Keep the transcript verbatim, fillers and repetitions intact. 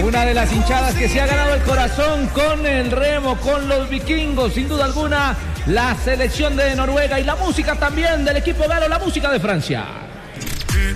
Una de las hinchadas que se ha ganado el corazón con el remo, con los vikingos, sin duda alguna, la selección de Noruega y la música también del equipo galo, la música de Francia.